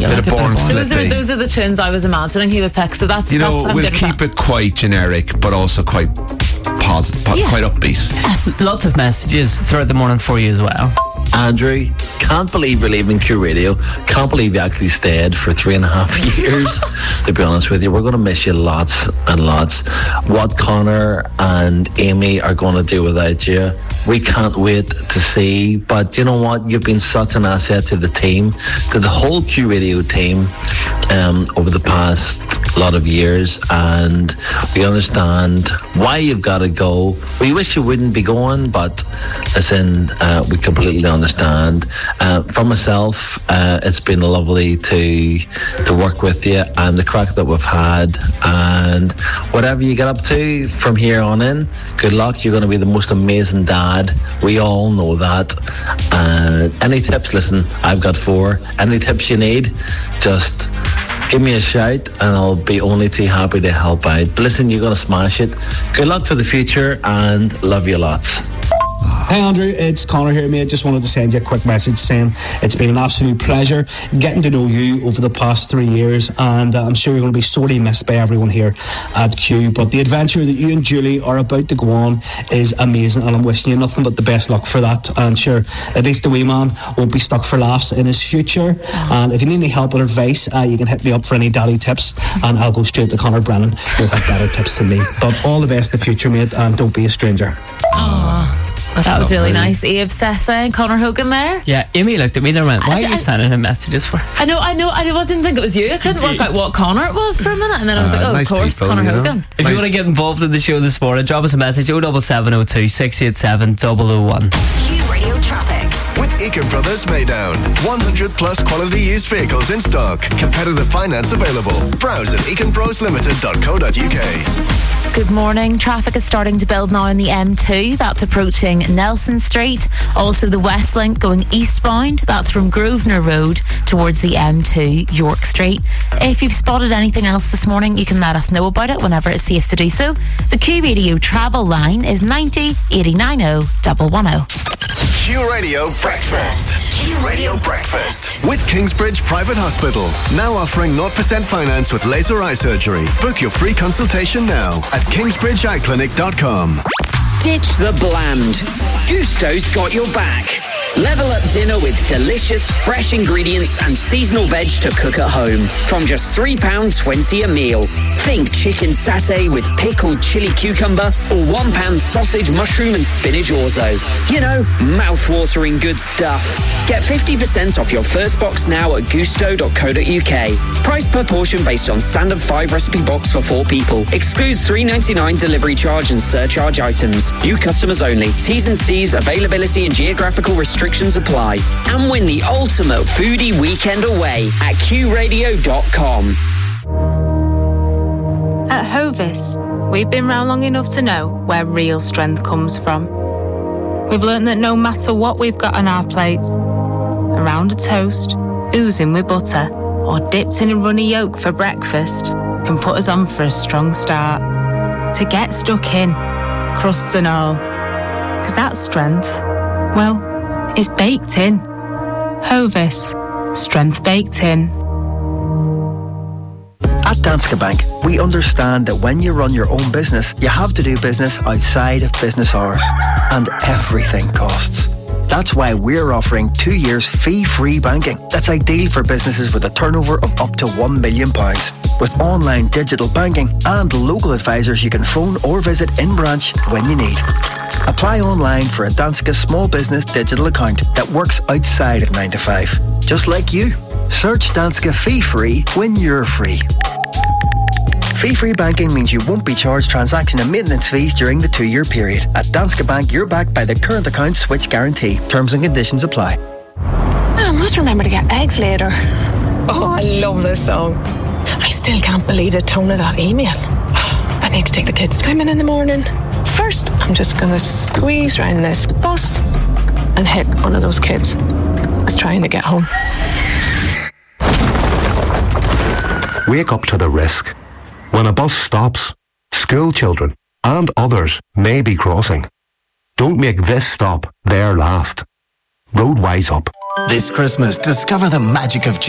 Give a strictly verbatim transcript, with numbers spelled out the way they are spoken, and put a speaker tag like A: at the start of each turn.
A: Yeah,
B: bit
A: like
B: of
A: a bit
B: Born
A: of Born.
C: Those are,
B: Slippy.
C: those are the tunes I was imagining he would pick, so that's,
B: You
C: that's
B: know,
C: I'm
B: we'll
C: good with
B: keep
C: that.
B: it quite generic, but also quite positive,
C: Yeah.
B: quite upbeat.
A: Yes. Lots of messages throughout the morning for you as well.
D: Andrew, can't believe you're leaving Q Radio. Can't believe you actually stayed for three and a half years. To be honest with you, we're going to miss you lots and lots. What Connor and Amy are going to do without you, we can't wait to see. But you know what? You've been such an asset to the team, to the whole Q Radio team um, over the past lot of years, and we understand why you've got to go. We wish you wouldn't be going, but listen, uh, we completely understand. Uh, for myself, uh, it's been lovely to to work with you and the crack that we've had, and whatever you get up to from here on in, good luck. You're going to be the most amazing dad. We all know that. Uh, any tips? Listen, I've got four. Any tips you need, just give me a shout and I'll be only too happy to help out. But listen, you're going to smash it. Good luck for the future and love you lots.
E: Hey Andrew, it's Connor here, mate. Just wanted to send you a quick message saying it's been an absolute pleasure getting to know you over the past three years, and uh, I'm sure you're going to be sorely missed by everyone here at Q. But the adventure that you and Julie are about to go on is amazing, and I'm wishing you nothing but the best luck for that. And sure, at least the wee man won't be stuck for laughs in his future. And if you need any help or advice, uh, you can hit me up for any daddy tips, and I'll go straight to Connor Brennan. He'll have better tips than me. But all the best in the future, mate, and don't be a stranger.
C: Aww. That was really nice. Eve Sessa and Connor Hogan there.
A: Yeah, Amy looked at me and went, why
C: I,
A: are you
C: I,
A: sending him messages for?
C: I know, I know, I didn't think it was you. I couldn't work out what Connor it was for a minute, and then I was
B: Uh,
C: like, oh,
B: nice
C: of course,
B: people,
C: Connor
B: you know.
C: Hogan.
A: If
B: Nice.
A: you want to get involved in the show this morning, drop us a message oh seven seven oh two, six eight seven, oh oh one.
F: Q Radio Traffic.
G: With Eakin Brothers Maydown. one hundred plus quality used vehicles in stock. Competitive finance available. Browse at eakin pros limited dot co dot uk.
C: Good morning. Traffic is starting to build now on the M two. That's approaching Nelson Street. Also the West Link going eastbound. That's from Grosvenor Road towards the M two, York Street. If you've spotted anything else this morning, you can let us know about it whenever it's safe to do so. The Q Radio travel line is ninety eight nine oh one one oh.
G: Q Radio Breakfast. Q Radio Breakfast. With Kingsbridge Private Hospital. Now offering zero percent finance with laser eye surgery. Book your free consultation now at kingsbridge eye clinic dot com.
H: Ditch the bland. Gusto's got your back. Level up dinner with delicious, fresh ingredients and seasonal veg to cook at home. From just three pounds twenty a meal. Think chicken satay with pickled chili cucumber or one pound sausage, mushroom and spinach orzo. You know, mouth-watering good stuff. Get fifty percent off your first box now at gusto dot co dot uk. Price per portion based on standard five recipe box for four people. Excludes three ninety-nine delivery charge and surcharge items. New customers only. T's and C's, availability and geographical restrictions apply. And win the ultimate foodie weekend away at q radio dot com.
I: At Hovis, we've been round long enough to know where real strength comes from. We've learned that no matter what we've got on our plates, a round of toast, oozing with butter, or dipped in a runny yolk for breakfast can put us on for a strong start. To get stuck in, crusts and all. Because that strength, well, it's baked in. Hovis, strength baked in.
J: At Danske Bank, we understand that when you run your own business, you have to do business outside of business hours. And everything costs. That's why we're offering two years fee-free banking. That's ideal for businesses with a turnover of up to one million pounds. With online digital banking and local advisors you can phone or visit in branch when you need. Apply online for a Danske small business digital account that works outside of nine to five. Just like you. Search Danske fee-free when you're free. Fee-free banking means you won't be charged transaction and maintenance fees during the two-year period. At Danske Bank, you're backed by the current account switch guarantee. Terms and conditions apply.
K: I must remember to get eggs later. Oh, I love this song. I still can't believe the tone of that email. I need to take the kids swimming in the morning. First, I'm just going to squeeze round this bus and hit one of those kids that's trying to get home.
L: Wake up to the risk. When a bus stops, school children and others may be crossing. Don't make this stop their last. Road Wise Up.
M: This Christmas, discover the magic of